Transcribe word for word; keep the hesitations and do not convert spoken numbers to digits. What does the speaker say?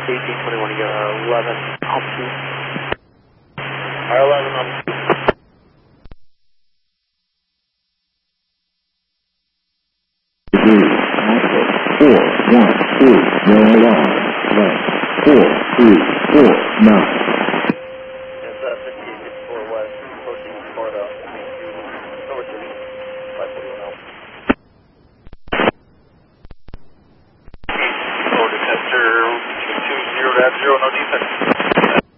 eighteen twenty-one, you got uh, eleven altitude. R eleven altitude. Four, one, two, zero, one, left, four, three, four, nine.